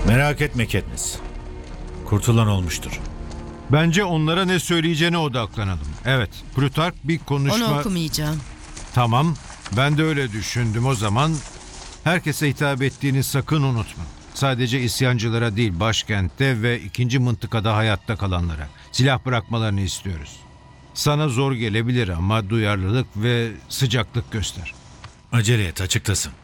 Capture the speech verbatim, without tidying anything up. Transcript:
Merak etme Katniss. Kurtulan olmuştur. Bence onlara ne söyleyeceğine odaklanalım. Evet, Plutark bir konuşma... Onu okumayacağım. Tamam, ben de öyle düşündüm o zaman. Herkese hitap ettiğini sakın unutma. Sadece isyancılara değil, başkentte ve ikinci mıntıkada hayatta kalanlara silah bırakmalarını istiyoruz. Sana zor gelebilir ama duyarlılık ve sıcaklık göster. Acele et, açıktasın.